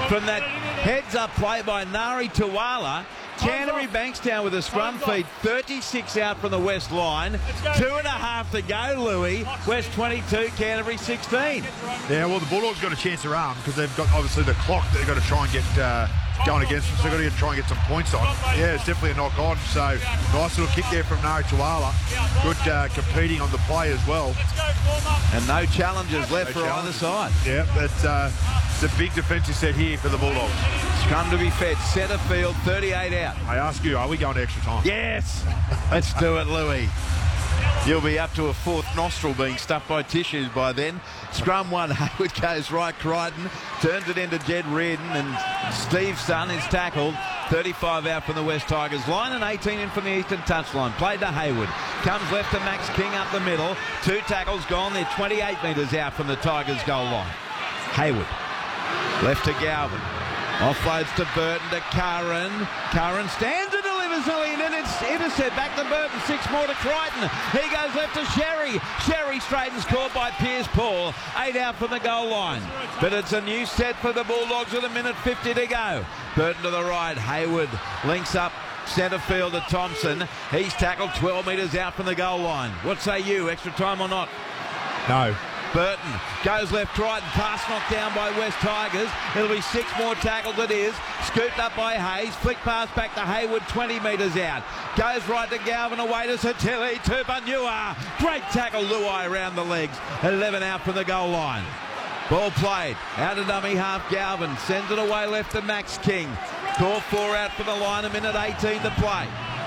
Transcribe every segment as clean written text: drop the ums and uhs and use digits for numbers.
from that heads-up play by Nari Tuala. Canterbury Bankstown with a scrum feed, 36 out from the West line. 2.5 to go, Louis. West 22, Canterbury 16. Yeah, well, the Bulldogs got a chance to run because they've got, obviously, the clock they've got to try and get going against them, so they've got to try and get some points on. Yeah, it's definitely a knock-on, so nice little kick there from Nari Tuala. Good competing on the play as well. And no challenges left for either side. Yeah, it's a big defensive set here for the Bulldogs. Scrum to be fed, centre field, 38 out. I ask you, are we going to extra time? Yes! Let's do it, Louis. You'll be up to a fourth nostril being stuffed by tissues by then. Scrum one, Hayward goes right, Crichton turns it into Jed Reardon, and Steve Sun is tackled. 35 out from the West Tigers line and 18 in from the Eastern touchline. Played to Hayward. Comes left to Max King up the middle. 2 tackles gone. They're 28 metres out from the Tigers goal line. Hayward. Left to Galvin. Offloads to Burton to Curran. Curran stands and delivers early, and it's intercept back to Burton. 6 more to Crichton. He goes left to Sherry. Sherry straightens, caught by Piers Paul. 8 out from the goal line. But it's a new set for the Bulldogs with 1:50 to go. Burton to the right. Hayward links up centre field to Thompson. He's tackled 12 metres out from the goal line. What say you? Extra time or not? No. Burton goes left, Crichton, pass knocked down by West Tigers. It'll be 6 more tackles, it is. Scooped up by Hayes, flick pass back to Hayward, 20 metres out. Goes right to Galvin, away to Satili, Tupanua. Great tackle, Luai around the legs. 11 out from the goal line. Ball played, out of dummy half, Galvin sends it away left to Max King. Call 4 out from the line, 1:18 to play.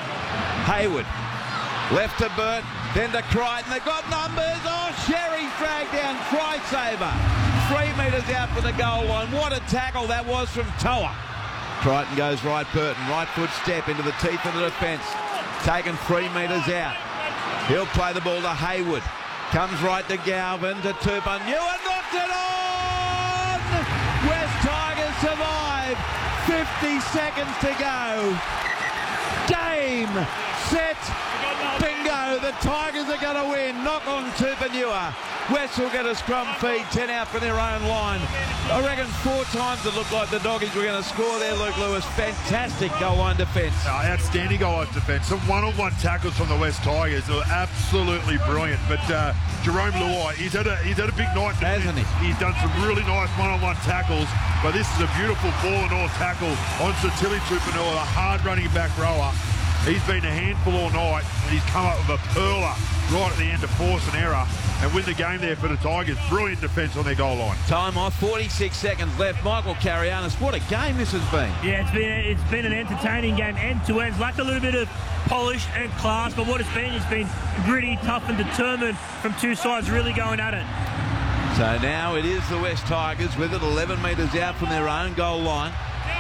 Hayward, left to Burton, then to Crichton. They've got numbers. Oh, Sherry's dragged down. Try saver. 3 metres out from the goal line. What a tackle that was from Toa. Crichton goes right, Burton. Right foot step into the teeth of the defence. Taken 3 metres out. He'll play the ball to Hayward. Comes right to Galvin, to Tupanua. Knocked it on! West Tigers survive. 50 seconds to go. Game, set, bingo. The Tigers are going to win. Knock on Tupanua. West will get a scrum feed, 10 out from their own line. I reckon 4 times it looked like the Doggies were going to score there, Luke Lewis. Fantastic goal line defence. Outstanding goal line defence. Some one-on-one tackles from the West Tigers are absolutely brilliant. But Jerome Luai, he's had a big night. Hasn't he? He's done some really nice one-on-one tackles. But this is a beautiful ball and all tackle on Satili Tupanua, a hard-running back rower. He's been a handful all night, and he's come up with a pearler right at the end to force an error and win the game there for the Tigers. Brilliant defence on their goal line. Time off, 46 seconds left. Michael Carianis, what a game this has been. Yeah, it's been an entertaining game, end to end. Lacked a little bit of polish and class, but what it's been gritty, tough and determined from 2 sides really going at it. So now it is the West Tigers with it 11 metres out from their own goal line.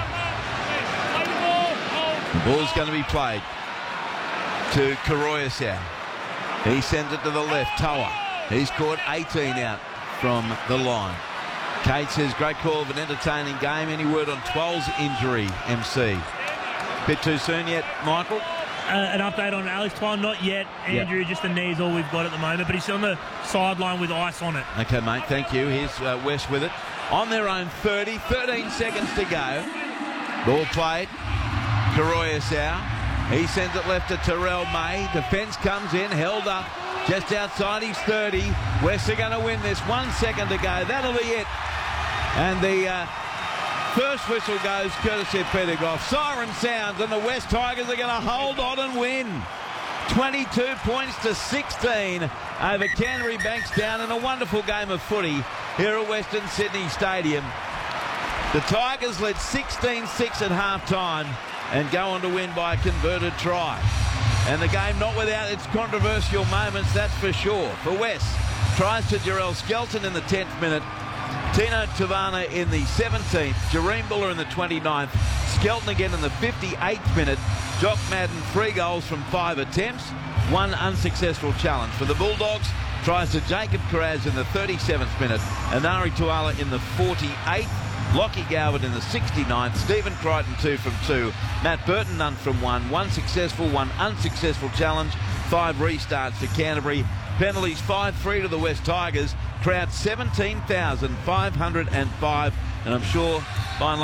The ball's going to be played to Karoyasau. He sends it to the left. Toa. He's caught 18 out from the line. Kate says, great call of an entertaining game. Any word on Twel's injury, MC? Bit too soon yet, Michael? An update on Alex Twal? Not yet. Andrew, just the knee is all we've got at the moment, but he's on the sideline with ice on it. Okay, mate, thank you. Here's West with it. On their own 30, 13 seconds to go. Ball played. Karoyasau. He sends it left to Terrell May. Defence comes in, held up just outside his 30. West are going to win this. 1 second to go. That'll be it. And the first whistle goes courtesy of Peter Goff. Siren sounds, and the West Tigers are going to hold on and win. 22 points to 16 over Canterbury Bankstown in a wonderful game of footy here at Western Sydney Stadium. The Tigers led 16-6 at half-time and go on to win by a converted try. And the game not without its controversial moments, that's for sure. For West, tries to Jarrell Skelton in the 10th minute, Tino Tavana in the 17th, Jareem Buller in the 29th, Skelton again in the 58th minute. Jock Madden, 3 goals from 5 attempts, 1 unsuccessful challenge. For the Bulldogs, tries to Jacob Kiraz in the 37th minute, Nari Tuala in the 48th, Lockie Galvin in the 69th, Stephen Crichton 2 from 2, Matt Burton none from 1, 1 successful, 1 unsuccessful challenge, 5 restarts to Canterbury, penalties 5-3 to the West Tigers, crowd 17,505, and I'm sure by and large